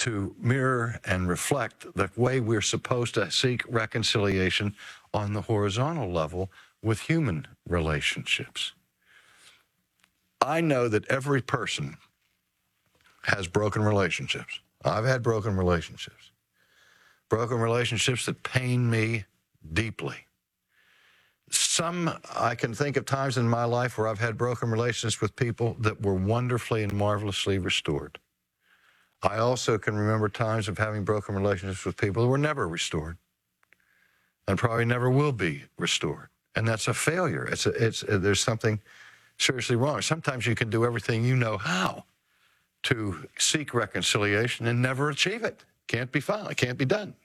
to mirror and reflect the way we're supposed to seek reconciliation on the horizontal level with human relationships. I know that every person has broken relationships. I've had broken relationships that pain me deeply. I can think of times in my life where I've had broken relationships with people that were wonderfully and marvelously restored. I also can remember times of having broken relationships with people who were never restored and probably never will be restored. And that's a failure. There's something seriously wrong. Sometimes you can do everything you know how to seek reconciliation and never achieve it. Can't be found. It can't be done.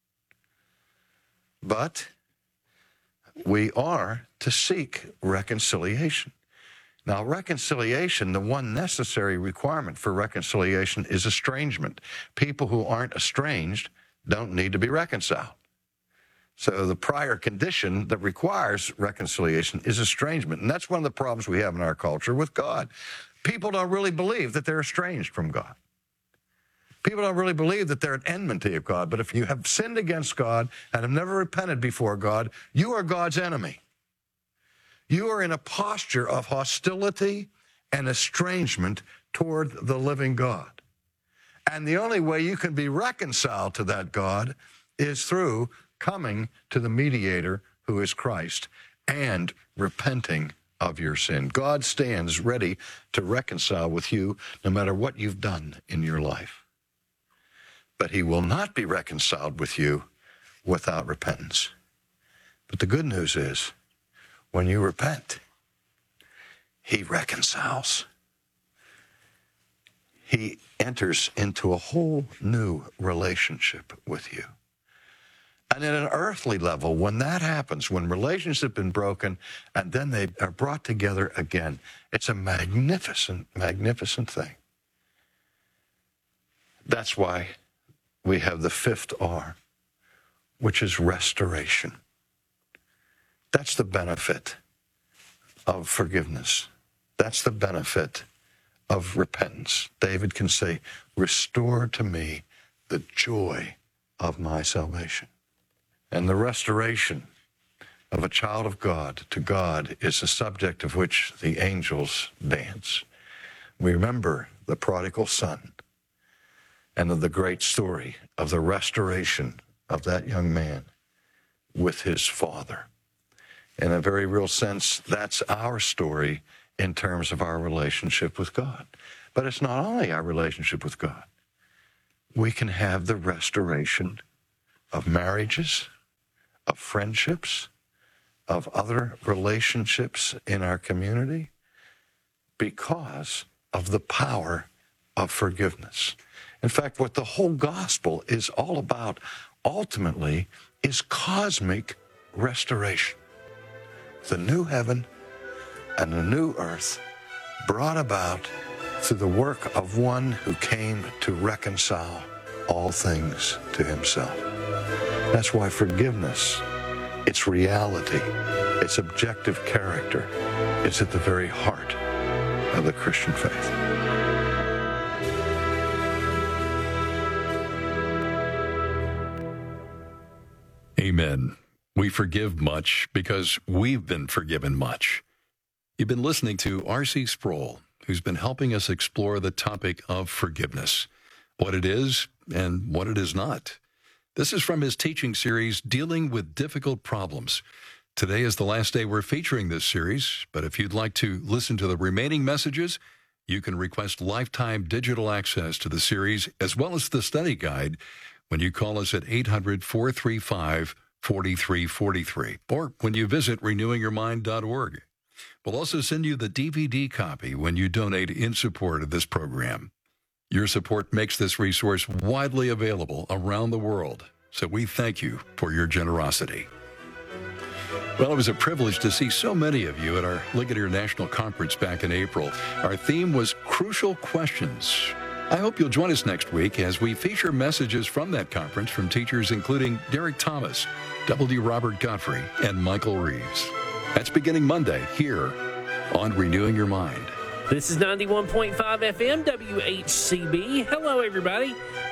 But we are to seek reconciliation. Now, reconciliation, the one necessary requirement for reconciliation is estrangement. People who aren't estranged don't need to be reconciled. So the prior condition that requires reconciliation is estrangement. And that's one of the problems we have in our culture with God. People don't really believe that they're estranged from God. People don't really believe that they're at enmity of God. But if you have sinned against God and have never repented before God, you are God's enemy. You are in a posture of hostility and estrangement toward the living God. And the only way you can be reconciled to that God is through coming to the mediator, who is Christ, and repenting of your sin. God stands ready to reconcile with you no matter what you've done in your life. But he will not be reconciled with you without repentance. But the good news is, when you repent, he reconciles. He enters into a whole new relationship with you. And at an earthly level, when that happens, when relationships have been broken and then they are brought together again, it's a magnificent, magnificent thing. That's why we have the fifth R, which is restoration. That's the benefit of forgiveness. That's the benefit of repentance. David can say, restore to me the joy of my salvation. And the restoration of a child of God to God is the subject of which the angels dance. We remember the prodigal son and of the great story of the restoration of that young man with his father. In a very real sense, that's our story in terms of our relationship with God. But it's not only our relationship with God. We can have the restoration of marriages, of friendships, of other relationships in our community because of the power of forgiveness. In fact, what the whole gospel is all about ultimately is cosmic restoration. The new heaven and the new earth brought about through the work of one who came to reconcile all things to himself. That's why forgiveness, its reality, its objective character, is at the very heart of the Christian faith. Amen. We forgive much because we've been forgiven much. You've been listening to R.C. Sproul, who's been helping us explore the topic of forgiveness, what it is and what it is not. This is from his teaching series, Dealing with Difficult Problems. Today is the last day we're featuring this series, but if you'd like to listen to the remaining messages, you can request lifetime digital access to the series as well as the study guide when you call us at 800-435-4343 or when you visit renewingyourmind.org. We'll also send you the DVD copy when you donate in support of this program. Your support makes this resource widely available around the world, so we thank you for your generosity. Well, it was a privilege to see so many of you at our Ligonier National Conference back in April. Our theme was Crucial Questions. I hope you'll join us next week as we feature messages from that conference from teachers including Derek Thomas, W. Robert Godfrey, and Michael Reeves. That's beginning Monday here on Renewing Your Mind. This is 91.5 FM WHCB. Hello, everybody.